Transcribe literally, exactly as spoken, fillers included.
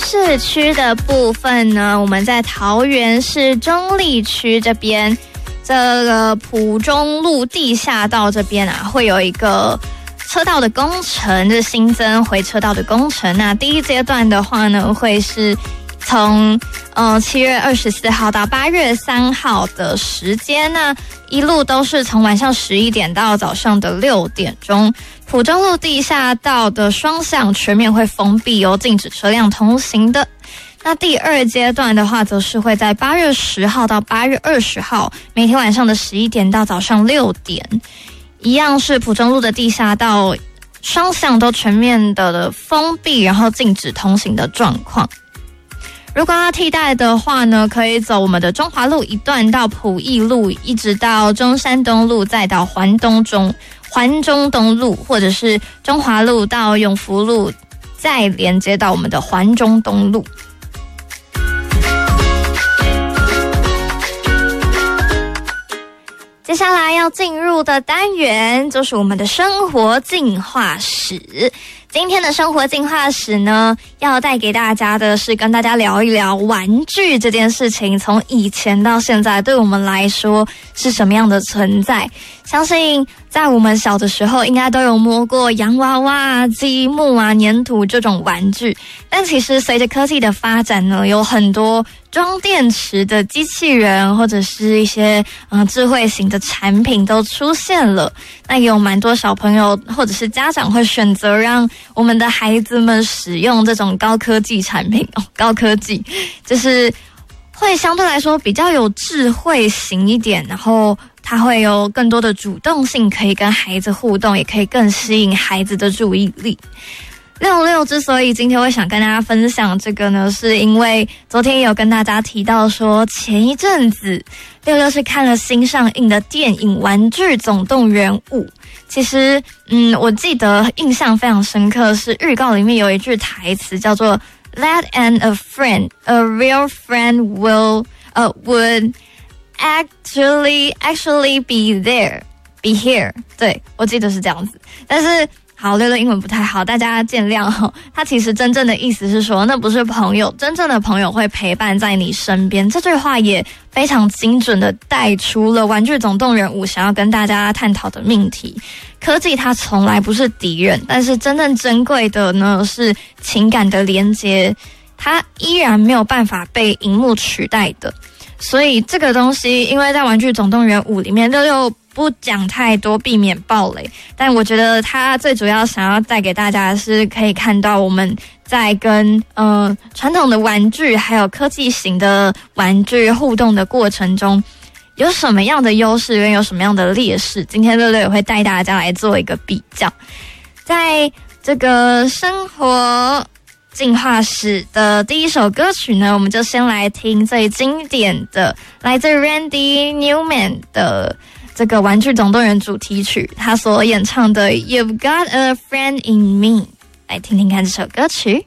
市区的部分呢，我们在桃园市中坜区这边，这个埔中路地下道这边啊，会有一个车道的工程，这新增回车道的工程。那第一阶段的话呢，会是从呃七月二十四号到八月三号的时间呢，一路都是从晚上十一点到早上的六点钟。埔中路地下道的双向全面会封闭哦，禁止车辆通行的。那第二阶段的话，则是会在八月十号到八月二十号，每天晚上的十一点到早上六点，一样是埔中路的地下道双向都全面的封闭，然后禁止通行的状况。如果要替代的话呢，可以走我们的中华路一段到埔义路，一直到中山东路，再到环东中环中东路，或者是中华路到永福路，再连接到我们的环中东路。接下来要进入的单元就是我们的生活进化史。今天的生活进化史呢，要带给大家的是跟大家聊一聊玩具这件事情，从以前到现在对我们来说是什么样的存在。相信在我们小的时候应该都有摸过洋娃娃、积木啊、粘土这种玩具，但其实随着科技的发展呢，有很多装电池的机器人或者是一些嗯、呃、智慧型的产品都出现了。那也有蛮多小朋友或者是家长会选择让我们的孩子们使用这种高科技产品哦，高科技就是会相对来说比较有智慧型一点，然后它会有更多的主动性，可以跟孩子互动，也可以更吸引孩子的注意力。六六之所以今天会想跟大家分享这个呢，是因为昨天也有跟大家提到说，前一阵子六六是看了新上映的电影《玩具总动员五》。其实嗯，我记得印象非常深刻，是预告里面有一句台词叫做 That and a friend, a real friend will, uh, would actually, actually be there, be here. 对，我记得是这样子。但是好，六六英文不太好，大家见谅哦。他其实真正的意思是说，那不是朋友，真正的朋友会陪伴在你身边。这句话也非常精准的带出了《玩具总动员五》想要跟大家探讨的命题。科技它从来不是敌人，但是真正珍贵的呢是情感的连接，它依然没有办法被荧幕取代的。所以这个东西，因为在《玩具总动员五》里面，六六不讲太多，避免爆雷。但我觉得他最主要想要带给大家的是，可以看到我们在跟呃传统的玩具还有科技型的玩具互动的过程中，有什么样的优势，跟有什么样的劣势。今天六六也会带大家来做一个比较。在这个生活进化史的第一首歌曲呢，我们就先来听最经典的来自 Randy Newman 的这个《玩具总动员》主题曲，他所演唱的 You've Got a Friend in Me， 来听听看这首歌曲。